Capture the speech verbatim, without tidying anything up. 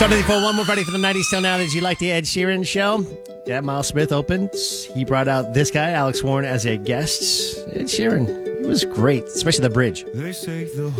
seventy-four, one more ready for the nineties till now. Did you like the Ed Sheeran show? Yeah, Miles Smith opened. He brought out this guy, Alex Warren, as a guest. Ed Sheeran, it was great, especially the bridge. They say the